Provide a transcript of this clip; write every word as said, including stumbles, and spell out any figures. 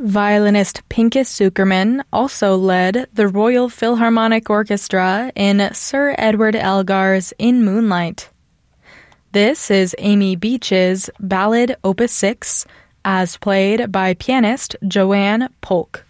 Violinist Pinchas Zukerman also led the Royal Philharmonic Orchestra in Sir Edward Elgar's In Moonlight. This is Amy Beach's Ballad Opus six, as played by pianist Joanne Polk.